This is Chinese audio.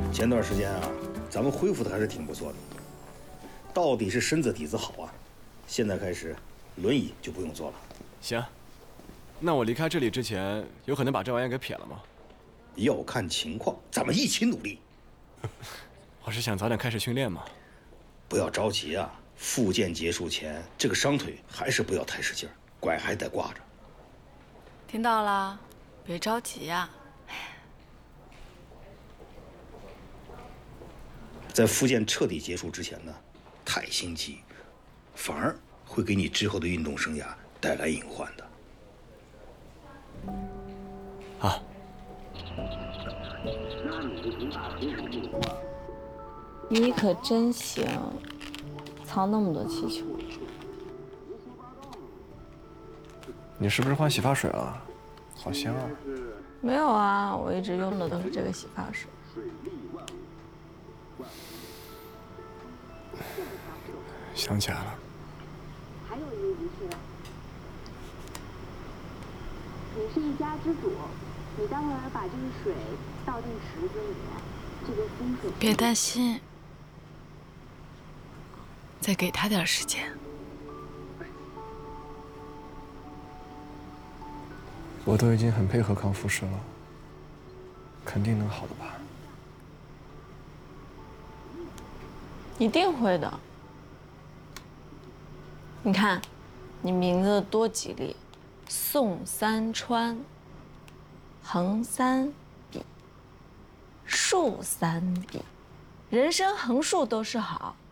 前段时间啊，咱们恢复的还是挺不错的。到底是身子底子好啊，现在开始，轮椅就不用坐了。 行，那我离开这里之前，有可能把这玩意儿给撇了吗？ 要看情况，咱们一起努力。 我是想早点开始训练嘛。 不要着急啊，复健结束前，这个伤腿还是不要太使劲儿，拐还得挂着。 听到了，别着急呀。 在复健彻底结束之前呢，太心急，反而会给你之后的运动生涯带来隐患的。 好。 你可真行，藏那么多气球。 你是不是换洗发水了？好香啊！ 没有啊，我一直用的都是这个洗发水。 想起来了。 还有一个仪式，你是一家之主，你待会儿把这个水倒进池子里面，这个风水。 别担心，再给他点时间。 我都已经很配合康复师了，肯定能好的吧？ 一定会的。你看，你名字多吉利，宋三川，横三笔，竖三笔，人生横竖都是好。